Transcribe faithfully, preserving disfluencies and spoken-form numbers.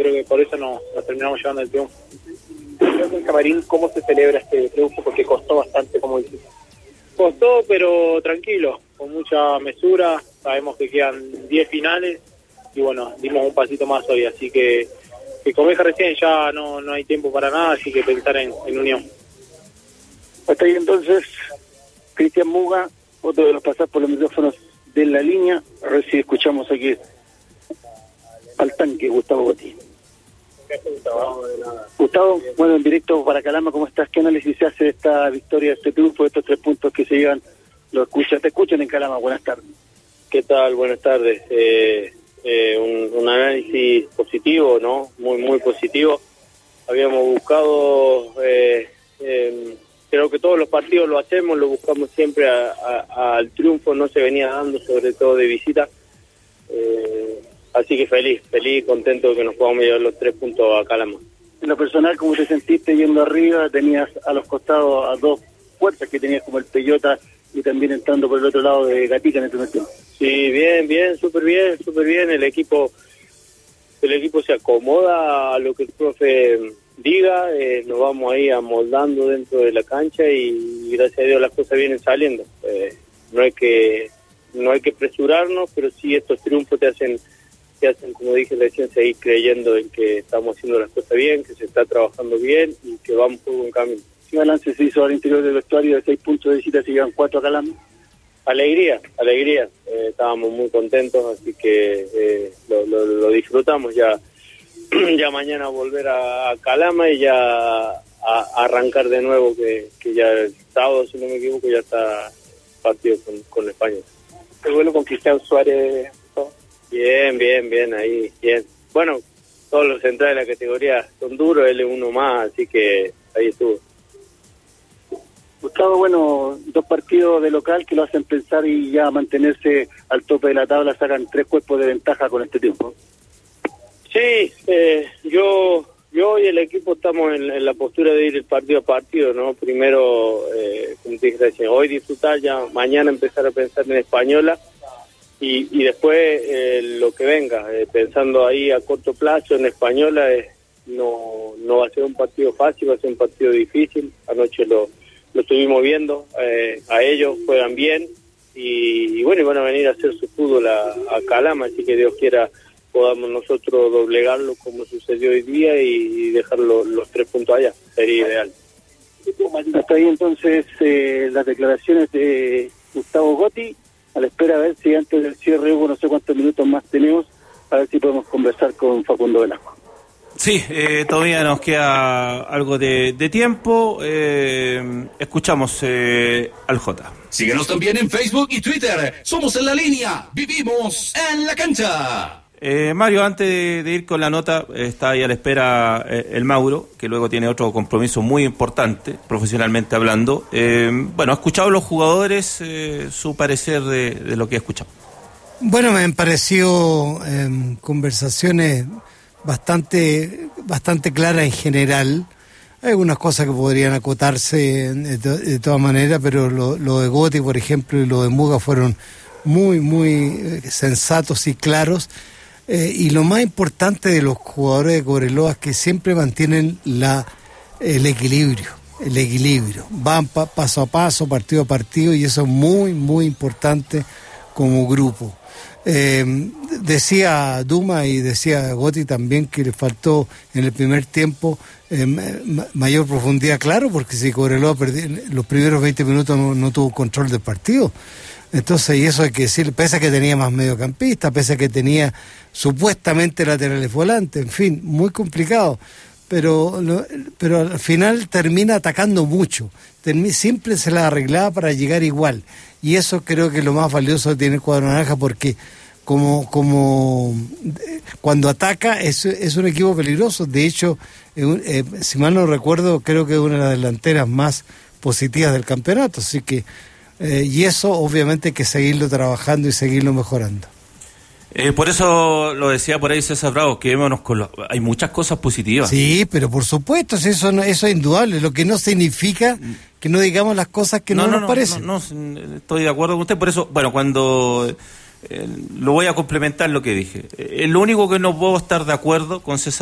creo que por eso nos, nos terminamos llevando el triunfo. En el camarín, ¿cómo se celebra este triunfo? Porque costó bastante, como dijiste. Costó, pero tranquilo, con mucha mesura. Sabemos que quedan diez finales y bueno, dimos un pasito más hoy, así que, que como dije recién, ya no, no hay tiempo para nada, así que pensar en, en unión. Hasta ahí entonces, Cristian Muga, otro de los pasados por los micrófonos de La Línea. A ver si escuchamos aquí al tanque Gustavo Gotti. Gustavo, Gustavo, bueno, en directo para Calama, ¿cómo estás? ¿Qué análisis se hace de esta victoria, de este triunfo, de estos tres puntos que se llevan? Lo escucha, te escuchan en Calama, buenas tardes. ¿Qué tal? Buenas tardes. Eh, eh, un, un análisis positivo, ¿no? Muy, muy positivo. Habíamos buscado, eh, eh, creo que todos los partidos lo hacemos, lo buscamos siempre a, a, al triunfo, no se venía dando, sobre todo de visita. Eh, así que feliz, feliz, contento de que nos podamos llevar los tres puntos a Calama. En lo personal, ¿cómo te sentiste yendo arriba? Tenías a los costados a dos fuerzas que tenías como el Peyota y también entrando por el otro lado de Gatica en el primer tiempo. Sí, bien, bien, súper bien, súper bien. El equipo el equipo se acomoda a lo que el profe diga, eh, nos vamos ahí amoldando dentro de la cancha y gracias a Dios las cosas vienen saliendo. Eh, no hay que no hay que apresurarnos, pero sí estos triunfos te hacen, te hacen, como dije recién, seguir creyendo en que estamos haciendo las cosas bien, que se está trabajando bien y que vamos por buen camino. ¿Qué balance se hizo al interior del vestuario de seis puntos de visita, se llevan cuatro a Calama? Alegría, alegría. Eh, estábamos muy contentos, así que eh, lo, lo, lo disfrutamos ya. Ya mañana volver a, a Calama y ya a, a arrancar de nuevo, que, que ya el sábado, si no me equivoco, ya está partido con, con España. ¿Qué vuelo con Cristian Suárez? Bien, bien, bien, ahí, bien. Bueno, todos los centrales de la categoría son duros, él es uno más, así que ahí estuvo. Gustavo, bueno, dos partidos de local que lo hacen pensar y ya mantenerse al tope de la tabla, sacan tres cuerpos de ventaja con este tiempo. Sí, eh, yo yo y el equipo estamos en, en la postura de ir partido a partido, ¿no? Primero, eh, como te dije recién, hoy disfrutar, ya mañana empezar a pensar en Española y, y después eh, lo que venga, eh, pensando ahí a corto plazo en Española, eh, no, no va a ser un partido fácil, va a ser un partido difícil. Anoche lo lo estuvimos viendo, eh, a ellos juegan bien y, y bueno, y van a venir a hacer su fútbol a, a Calama, así que Dios quiera podamos nosotros doblegarlo como sucedió hoy día y, y dejar lo, los tres puntos allá, sería ideal. Hasta ahí entonces eh, las declaraciones de Gustavo Gotti, a la espera a ver si antes del cierre hubo no sé cuántos minutos más tenemos, a ver si podemos conversar con Facundo Velasco. Sí, eh, todavía nos queda algo de, de tiempo. Eh, escuchamos eh, al Jota. Síguenos también en Facebook y Twitter. Somos En La Línea. Vivimos en la cancha. Eh, Mario, antes de, de ir con la nota, está ahí a la espera eh, el Mauro, que luego tiene otro compromiso muy importante, profesionalmente hablando. Eh, bueno, ¿ha escuchado los jugadores eh, su parecer de, de lo que ha escuchado? Bueno, me han parecido eh, conversaciones bastante bastante clara en general. Hay algunas cosas que podrían acotarse de, to- de todas maneras, pero lo, lo de Gotti, por ejemplo, y lo de Muga fueron muy, muy sensatos y claros. Eh, y lo más importante de los jugadores de Cobreloa es que siempre mantienen la el equilibrio, el equilibrio. Van pa- paso a paso, partido a partido, y eso es muy, muy importante como grupo. Eh, decía Duma y decía Gotti también que le faltó en el primer tiempo eh, ma- mayor profundidad, claro, porque si Cobreloa perdió, los primeros veinte minutos no, no tuvo control del partido. Entonces, y eso hay que decir, pese a que tenía más mediocampista, pese a que tenía supuestamente laterales volantes, en fin, muy complicado. Pero, pero al final termina atacando mucho, Termi- siempre se la arreglaba para llegar igual, y eso creo que es lo más valioso que tiene el cuadro naranja, porque como, como cuando ataca es, es un equipo peligroso. De hecho, eh, si mal no recuerdo, creo que es una de las delanteras más positivas del campeonato, así que eh, y eso obviamente hay que seguirlo trabajando y seguirlo mejorando. Eh, por eso lo decía por ahí César Bravo, quedémonos con lo... hay muchas cosas positivas. Sí, pero por supuesto, eso, no, eso es indudable, lo que no significa que no digamos las cosas que no, no nos no, parecen. No, no, estoy de acuerdo con usted, por eso, bueno, cuando eh, lo voy a complementar lo que dije. Eh, lo único que no puedo estar de acuerdo con César